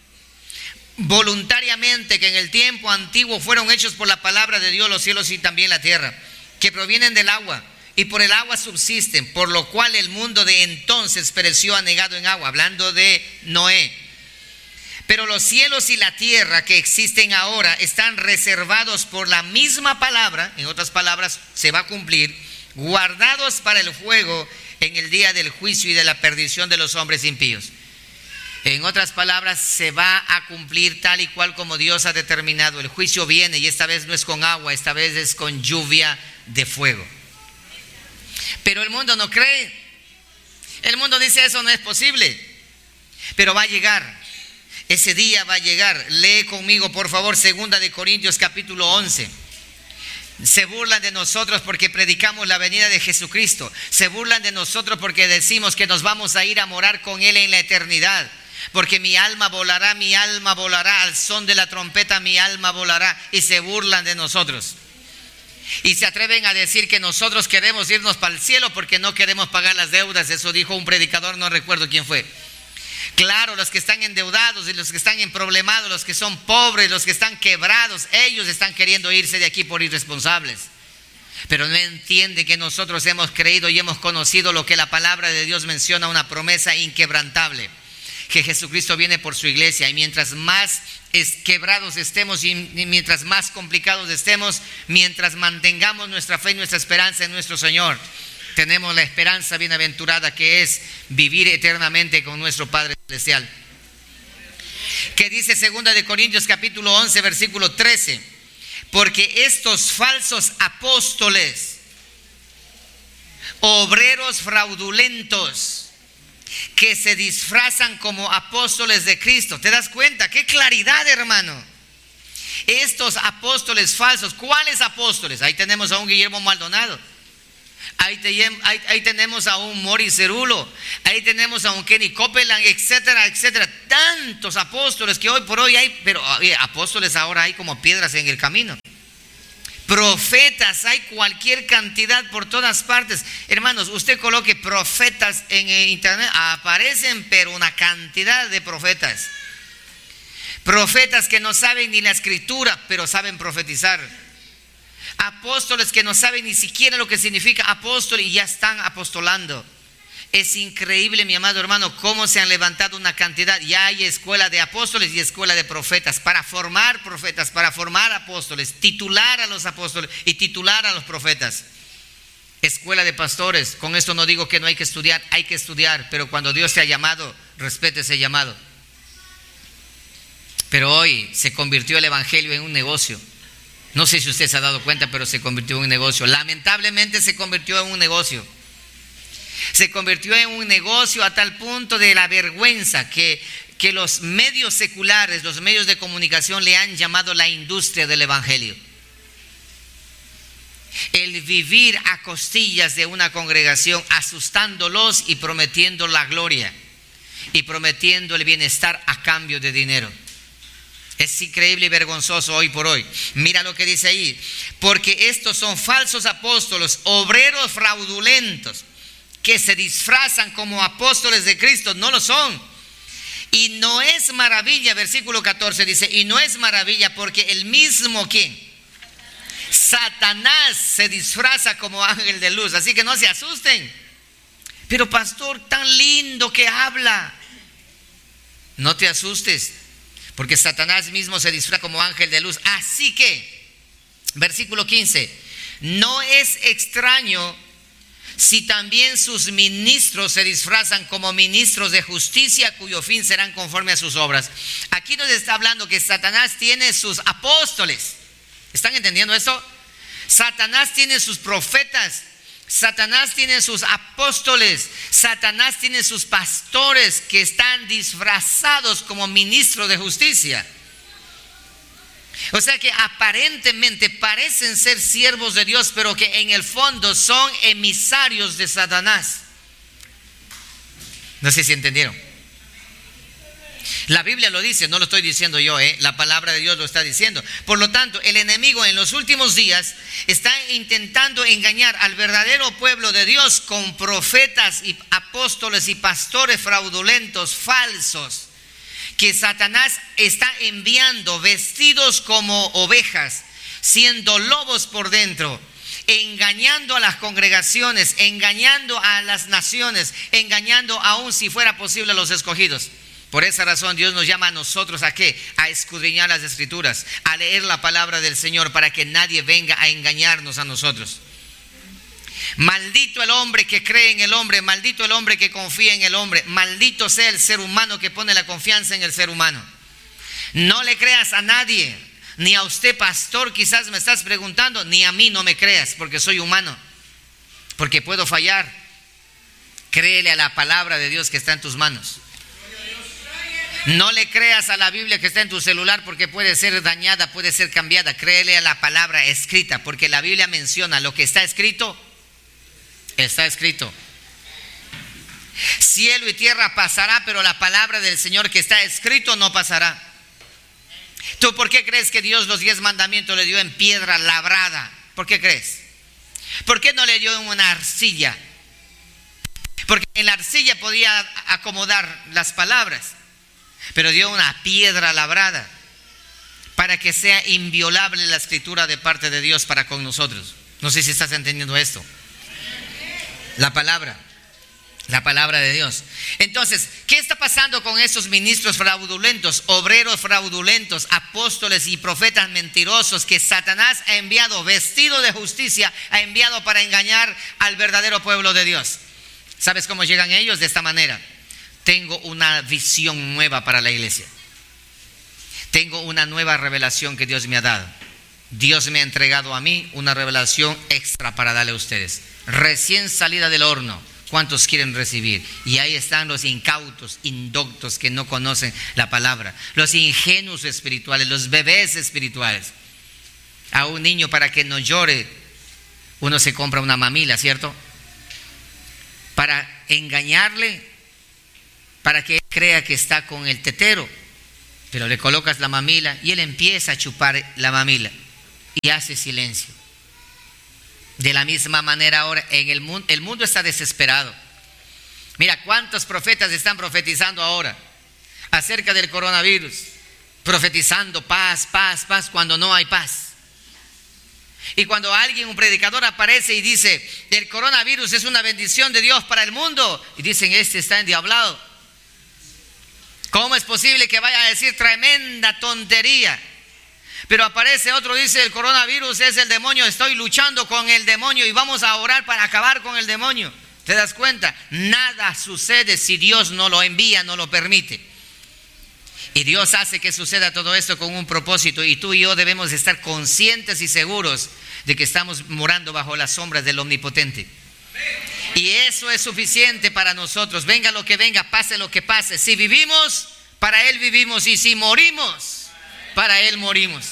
voluntariamente que en el tiempo antiguo fueron hechos por la palabra de Dios los cielos y también la tierra, que provienen del agua, y por el agua subsisten, por lo cual el mundo de entonces pereció anegado en agua, hablando de Noé. Pero los cielos y la tierra que existen ahora están reservados por la misma palabra, en otras palabras, se va a cumplir, guardados para el fuego en el día del juicio y de la perdición de los hombres impíos. En otras palabras, se va a cumplir tal y cual como Dios ha determinado. El juicio viene y esta vez no es con agua, esta vez es con lluvia de fuego. Pero el mundo no cree. El mundo dice eso no es posible. Pero va a llegar. Ese día va a llegar. Lee conmigo, por favor, segunda de Corintios capítulo once. Se burlan de nosotros porque predicamos la venida de Jesucristo. Se burlan de nosotros porque decimos que nos vamos a ir a morar con Él en la eternidad. Porque mi alma volará, mi alma volará, al son de la trompeta mi alma volará. Y se burlan de nosotros. Y se atreven a decir que nosotros queremos irnos para el cielo porque no queremos pagar las deudas. Eso dijo un predicador, no recuerdo quién fue. Claro, los que están endeudados y los que están emproblemados, los que son pobres, los que están quebrados, ellos están queriendo irse de aquí por irresponsables. Pero no entienden que nosotros hemos creído y hemos conocido lo que la palabra de Dios menciona, una promesa inquebrantable, que Jesucristo viene por su iglesia. Y mientras más es quebrados estemos y mientras más complicados estemos, mientras mantengamos nuestra fe y nuestra esperanza en nuestro Señor, tenemos la esperanza bienaventurada que es vivir eternamente con nuestro Padre Celestial. Que dice segunda de Corintios capítulo once versículo trece, porque estos falsos apóstoles, obreros fraudulentos, que se disfrazan como apóstoles de Cristo. ¿Te das cuenta? ¡Qué claridad, hermano! Estos apóstoles falsos, ¿cuáles apóstoles? Ahí tenemos a un Guillermo Maldonado. Ahí, te, ahí, ahí tenemos a un Morris Cerulo, ahí tenemos a un Kenny Copeland, etcétera, etcétera. Tantos apóstoles que hoy por hoy hay, pero oye, apóstoles ahora hay como piedras en el camino. Profetas, hay cualquier cantidad por todas partes. Hermanos, usted coloque profetas en internet, aparecen pero una cantidad de profetas. Profetas que no saben ni la escritura, pero saben profetizar. Apóstoles que no saben ni siquiera lo que significa apóstol y ya están apostolando. Es increíble, mi amado hermano, cómo se han levantado una cantidad. Ya hay escuela de apóstoles y escuela de profetas, para formar profetas, para formar apóstoles, titular a los apóstoles y titular a los profetas. Escuela de pastores. Con esto no digo que no hay que estudiar, hay que estudiar, pero cuando Dios te ha llamado, respete ese llamado. Pero hoy se convirtió el evangelio en un negocio. No sé si usted se ha dado cuenta, pero se convirtió en un negocio. Lamentablemente se convirtió en un negocio. Se convirtió en un negocio a tal punto de la vergüenza que, que los medios seculares, los medios de comunicación le han llamado la industria del evangelio. El vivir a costillas de una congregación, asustándolos y prometiendo la gloria y prometiendo el bienestar a cambio de dinero. Es increíble y vergonzoso hoy por hoy. Mira lo que dice ahí. Porque estos son falsos apóstoles, obreros fraudulentos, que se disfrazan como apóstoles de Cristo. No lo son. Y no es maravilla, versículo catorce dice, y no es maravilla porque el mismo, ¿quién? Satanás se disfraza como ángel de luz. Así que no se asusten. Pero pastor, tan lindo que habla. No te asustes, porque Satanás mismo se disfraza como ángel de luz. Así que, versículo quince, no es extraño si también sus ministros se disfrazan como ministros de justicia, cuyo fin serán conforme a sus obras. Aquí nos está hablando que Satanás tiene sus apóstoles. ¿Están entendiendo esto? Satanás tiene sus profetas. Satanás tiene sus apóstoles, Satanás tiene sus pastores que están disfrazados como ministros de justicia. O sea que aparentemente parecen ser siervos de Dios, pero que en el fondo son emisarios de Satanás. No sé si entendieron. La Biblia lo dice, no lo estoy diciendo yo, ¿eh? La palabra de Dios lo está diciendo. Por lo tanto, el enemigo en los últimos días está intentando engañar al verdadero pueblo de Dios con profetas y apóstoles y pastores fraudulentos, falsos, que Satanás está enviando vestidos como ovejas, siendo lobos por dentro, engañando a las congregaciones, engañando a las naciones, engañando aún si fuera posible a los escogidos. Por esa razón Dios nos llama a nosotros ¿a qué? A escudriñar las escrituras, a leer la palabra del Señor para que nadie venga a engañarnos a nosotros. Maldito el hombre que cree en el hombre, maldito el hombre que confía en el hombre, maldito sea el ser humano que pone la confianza en el ser humano. No le creas a nadie, ni a usted pastor quizás me estás preguntando, ni a mí no me creas porque soy humano, porque puedo fallar. Créele a la palabra de Dios que está en tus manos. No le creas a la Biblia que está en tu celular porque puede ser dañada, puede ser cambiada. Créele a la palabra escrita, porque la Biblia menciona lo que está escrito, está escrito. Cielo y tierra pasará, pero la palabra del Señor que está escrito no pasará. ¿Tú por qué crees que Dios los diez mandamientos le dio en piedra labrada? ¿Por qué crees? ¿Por qué no le dio en una arcilla? Porque en la arcilla podía acomodar las palabras, pero dio una piedra labrada para que sea inviolable la escritura de parte de Dios para con nosotros. No sé si estás entendiendo esto. La palabra, la palabra de Dios. Entonces, ¿qué está pasando con estos ministros fraudulentos, obreros fraudulentos, apóstoles y profetas mentirosos que Satanás ha enviado vestido de justicia, ha enviado para engañar al verdadero pueblo de Dios? ¿Sabes cómo llegan ellos? De esta manera. Tengo una visión nueva para la iglesia. Tengo una nueva revelación que Dios me ha dado. Dios me ha entregado a mí una revelación extra para darle a ustedes. Recién salida del horno. ¿Cuántos quieren recibir? Y ahí están los incautos, indoctos que no conocen la palabra, los ingenuos espirituales, los bebés espirituales. A un niño, para que no llore, uno se compra una mamila, ¿cierto? Para engañarle, para que él crea que está con el tetero, pero le colocas la mamila y él empieza a chupar la mamila y hace silencio. De la misma manera ahora en el mundo, el mundo está desesperado. Mira cuántos profetas están profetizando ahora acerca del coronavirus, profetizando paz, paz, paz, cuando no hay paz. Y cuando alguien, un predicador, aparece y dice, el coronavirus es una bendición de Dios para el mundo, y dicen, este está endiablado. ¿Cómo es posible que vaya a decir tremenda tontería? Pero aparece otro, dice, el coronavirus es el demonio, estoy luchando con el demonio y vamos a orar para acabar con el demonio. ¿Te das cuenta? Nada sucede si Dios no lo envía, no lo permite. Y Dios hace que suceda todo esto con un propósito, y tú y yo debemos estar conscientes y seguros de que estamos morando bajo las sombras del Omnipotente. Y eso es suficiente para nosotros, venga lo que venga, pase lo que pase. Si vivimos, para Él vivimos, y si morimos, para Él morimos.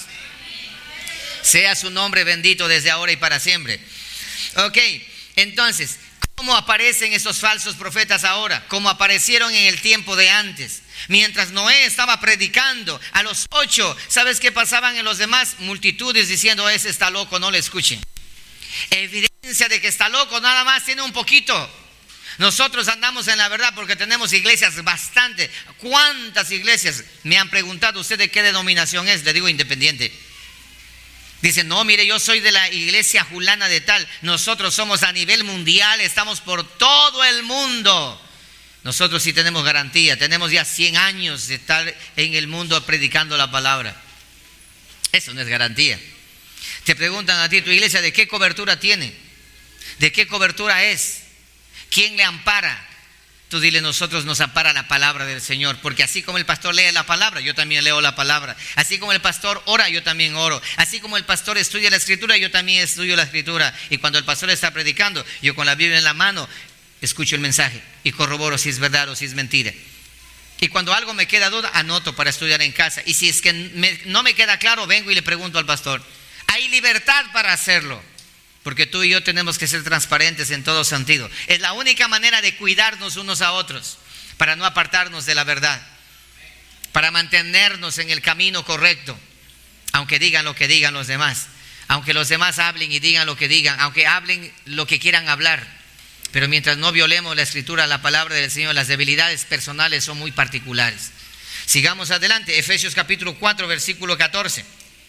Sea su nombre bendito desde ahora y para siempre. Ok, entonces, ¿cómo aparecen esos falsos profetas ahora? Como aparecieron en el tiempo de antes. Mientras Noé estaba predicando, a los ocho, ¿sabes qué pasaban en los demás? Multitudes diciendo, ese está loco, no le escuchen. Evidencia de que está loco, nada más tiene un poquito. Nosotros andamos en la verdad porque tenemos iglesias bastante. ¿Cuántas iglesias? Me han preguntado, ¿usted de qué denominación es? Le digo, independiente. Dicen, no, mire, yo soy de la iglesia fulana de tal. Nosotros somos a nivel mundial, estamos por todo el mundo. Nosotros sí tenemos garantía, tenemos ya cien años de estar en el mundo predicando la palabra. Eso no es garantía. Te preguntan a ti, ¿tu iglesia de qué cobertura tiene? ¿De qué cobertura es? ¿Quién le ampara? Tú dile, nosotros nos ampara la palabra del Señor, porque así como el pastor lee la palabra, yo también leo la palabra. Así como el pastor ora, yo también oro. Así como el pastor estudia la escritura, yo también estudio la escritura. Y cuando el pastor está predicando, yo con la Biblia en la mano, escucho el mensaje y corroboro si es verdad o si es mentira. Y cuando algo me queda duda, anoto para estudiar en casa. Y si es que me, no me queda claro, vengo y le pregunto al pastor. Hay libertad para hacerlo, porque tú y yo tenemos que ser transparentes en todo sentido. Es la única manera de cuidarnos unos a otros, para no apartarnos de la verdad, para mantenernos en el camino correcto, aunque digan lo que digan los demás, aunque los demás hablen y digan lo que digan, aunque hablen lo que quieran hablar. Pero mientras no violemos la escritura, la palabra del Señor, las debilidades personales son muy particulares. Sigamos adelante, Efesios capítulo cuatro, versículo catorce.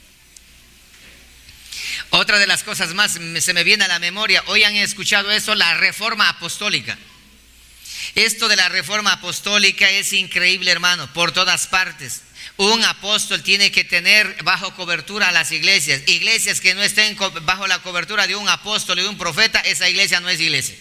Otra de las cosas más se me viene a la memoria, hoy han escuchado eso, la reforma apostólica. Esto de la reforma apostólica es increíble, hermano, por todas partes. Un apóstol tiene que tener bajo cobertura a las iglesias. Iglesias que no estén bajo la cobertura de un apóstol y de un profeta, esa iglesia no es iglesia.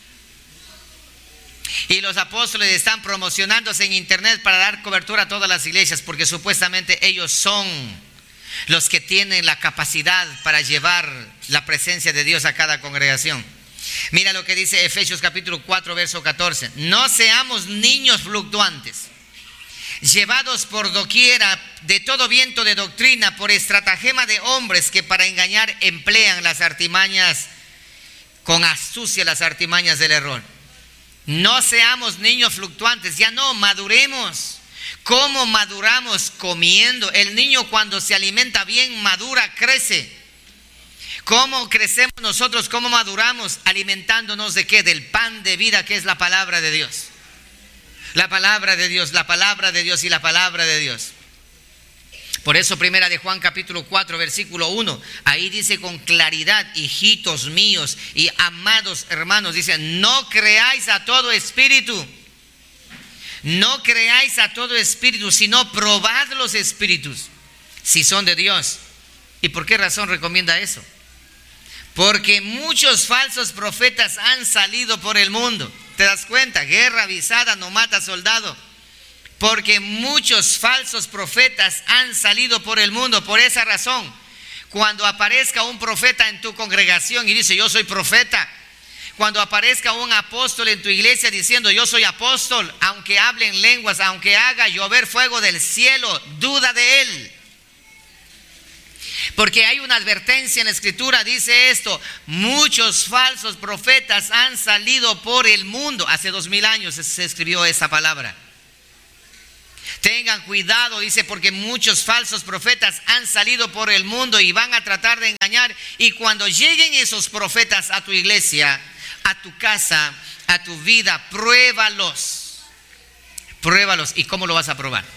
Y los apóstoles están promocionándose en internet para dar cobertura a todas las iglesias, porque supuestamente ellos son los que tienen la capacidad para llevar la presencia de Dios a cada congregación. Mira lo que dice Efesios capítulo cuatro, verso catorce. No seamos niños fluctuantes, llevados por doquiera de todo viento de doctrina, por estratagema de hombres que para engañar emplean las artimañas, con astucia las artimañas del error. No seamos niños fluctuantes, ya no, maduremos. ¿Cómo maduramos? Comiendo. El niño cuando se alimenta bien, madura, crece. ¿Cómo crecemos nosotros? ¿Cómo maduramos? Alimentándonos ¿de qué? Del pan de vida que es la palabra de Dios. La palabra de Dios, la palabra de Dios y la palabra de Dios. Por eso primera de Juan capítulo cuatro, versículo uno, ahí dice con claridad, hijitos míos y amados hermanos, dice, no creáis a todo espíritu. No creáis a todo espíritu, sino probad los espíritus, si son de Dios. ¿Y por qué razón recomienda eso? Porque muchos falsos profetas han salido por el mundo. ¿Te das cuenta? Guerra avisada no mata soldado. Porque muchos falsos profetas han salido por el mundo. Por esa razón, cuando aparezca un profeta en tu congregación y dice, yo soy profeta, Cuando aparezca un apóstol en tu iglesia diciendo yo soy apóstol, aunque hable en lenguas, aunque haga llover fuego del cielo, duda de él. Porque hay una advertencia en la escritura, dice esto: muchos falsos profetas han salido por el mundo. Hace dos mil años se escribió esa palabra. Tengan cuidado, dice, porque muchos falsos profetas han salido por el mundo y van a tratar de engañar. Y cuando lleguen esos profetas a tu iglesia, a tu casa, a tu vida, pruébalos. Pruébalos. ¿Y cómo lo vas a probar?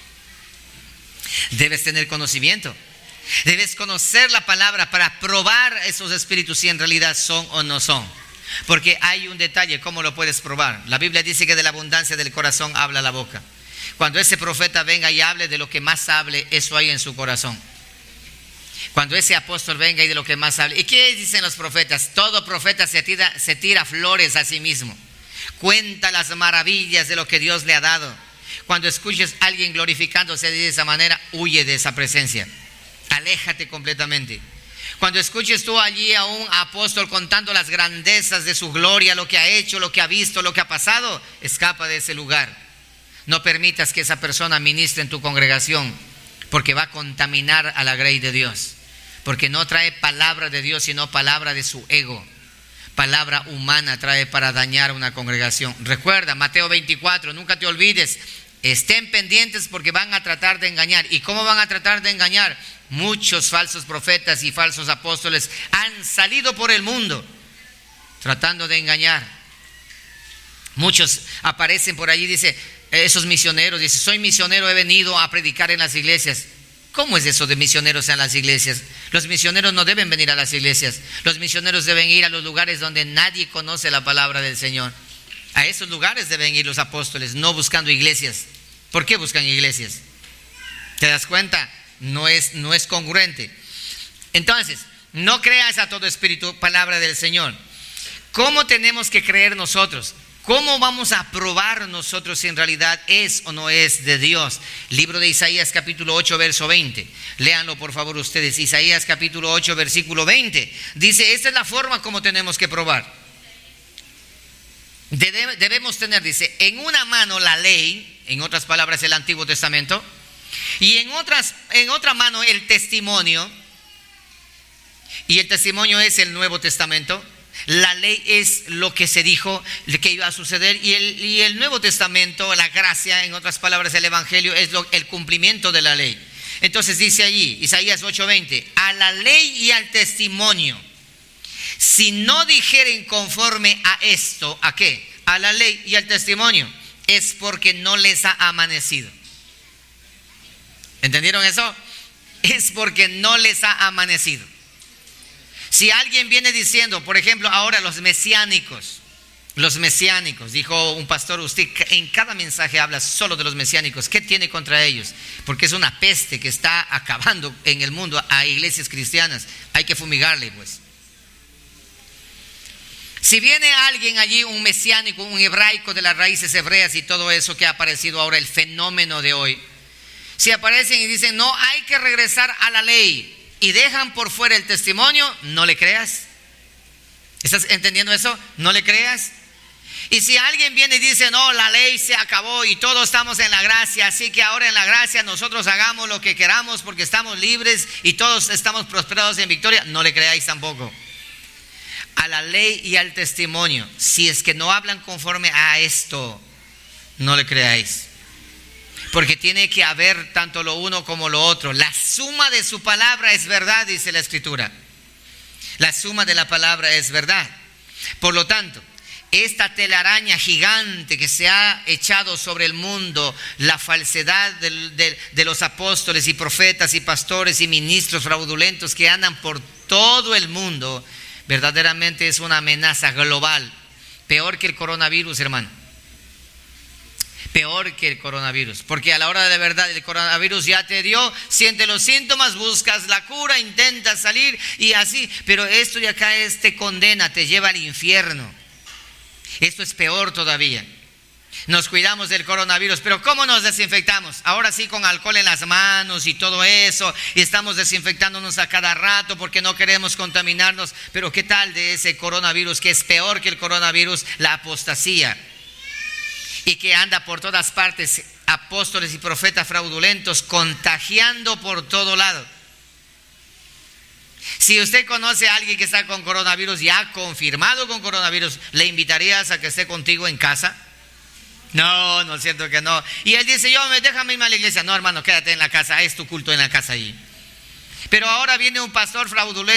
Debes tener conocimiento. Debes conocer la palabra para probar esos espíritus si en realidad son o no son. Porque hay un detalle, ¿cómo lo puedes probar? La Biblia dice que de la abundancia del corazón habla la boca. Cuando ese profeta venga y hable de lo que más hable, eso hay en su corazón. Cuando ese apóstol venga y de lo que más hable. ¿Y qué dicen los profetas? Todo profeta se tira, se tira flores a sí mismo. Cuenta las maravillas de lo que Dios le ha dado. Cuando escuches a alguien glorificándose de esa manera, huye de esa presencia. Aléjate completamente. Cuando escuches tú allí a un apóstol contando las grandezas de su gloria, lo que ha hecho, lo que ha visto, lo que ha pasado, escapa de ese lugar. No permitas que esa persona ministre en tu congregación, porque va a contaminar a la grey de Dios. Porque no trae palabra de Dios, sino palabra de su ego. Palabra humana trae para dañar una congregación. Recuerda, Mateo veinticuatro, nunca te olvides. Estén pendientes porque van a tratar de engañar. ¿Y cómo van a tratar de engañar? Muchos falsos profetas y falsos apóstoles han salido por el mundo tratando de engañar. Muchos aparecen por allí, dice, esos misioneros, dice, soy misionero, he venido a predicar en las iglesias. ¿Cómo es eso de misioneros en las iglesias? Los misioneros no deben venir a las iglesias. Los misioneros deben ir a los lugares donde nadie conoce la palabra del Señor. A esos lugares deben ir los apóstoles, no buscando iglesias. ¿Por qué buscan iglesias? ¿Te das cuenta? No es, no es congruente. Entonces, no creas a todo espíritu, palabra del Señor. ¿Cómo tenemos que creer nosotros? ¿Cómo vamos a probar nosotros si en realidad es o no es de Dios? Libro de Isaías capítulo ocho verso veinte. Léanlo por favor ustedes. Isaías capítulo ocho versículo veinte. Dice, esta es la forma como tenemos que probar. Debe, debemos tener, dice, en una mano la ley, en otras palabras el Antiguo Testamento, y en, otras, en otra mano el testimonio. Y el testimonio es el Nuevo Testamento. La ley es lo que se dijo que iba a suceder y el, y el Nuevo Testamento, la gracia, en otras palabras el Evangelio, es lo, el cumplimiento de la ley. Entonces dice allí, Isaías ocho veinte, a la ley y al testimonio, si no dijeren conforme a esto, ¿a qué? A la ley y al testimonio, es porque no les ha amanecido. ¿Entendieron eso? Es porque no les ha amanecido. Si alguien viene diciendo, por ejemplo, ahora los mesiánicos, los mesiánicos, dijo un pastor, usted en cada mensaje habla solo de los mesiánicos, ¿qué tiene contra ellos? Porque es una peste que está acabando en el mundo a iglesias cristianas, hay que fumigarle pues. Si viene alguien allí, un mesiánico, un hebraico de las raíces hebreas y todo eso que ha aparecido ahora, el fenómeno de hoy, si aparecen y dicen, no, hay que regresar a la ley, y dejan por fuera el testimonio, no le creas. ¿Estás entendiendo eso? No le creas. Y si alguien viene y dice, no, la ley se acabó y todos estamos en la gracia, así que ahora en la gracia nosotros hagamos lo que queramos porque estamos libres y todos estamos prosperados en victoria, no le creáis tampoco. A la ley y al testimonio, si es que no hablan conforme a esto, no le creáis. Porque tiene que haber tanto lo uno como lo otro. La suma de su palabra es verdad, dice la Escritura. La suma de la palabra es verdad. Por lo tanto, esta telaraña gigante que se ha echado sobre el mundo, la falsedad de, de, de los apóstoles y profetas y pastores y ministros fraudulentos que andan por todo el mundo, verdaderamente es una amenaza global. Peor que el coronavirus, hermano. Peor que el coronavirus, porque a la hora de verdad el coronavirus ya te dio, sientes los síntomas, buscas la cura, intentas salir y así, pero esto de acá es, te condena, te lleva al infierno. Esto es peor todavía. Nos cuidamos del coronavirus, pero ¿cómo nos desinfectamos? Ahora sí, con alcohol en las manos y todo eso, y estamos desinfectándonos a cada rato porque no queremos contaminarnos. Pero ¿qué tal de ese coronavirus, que es peor que el coronavirus? La apostasía, y que anda por todas partes, apóstoles y profetas fraudulentos contagiando por todo lado. Si usted conoce a alguien que está con coronavirus, ya confirmado con coronavirus, ¿le invitarías a que esté contigo en casa? No, no es cierto que no. Y él dice, yo, déjame irme a la iglesia. No, hermano, quédate en la casa, es tu culto en la casa allí. Pero ahora viene un pastor fraudulento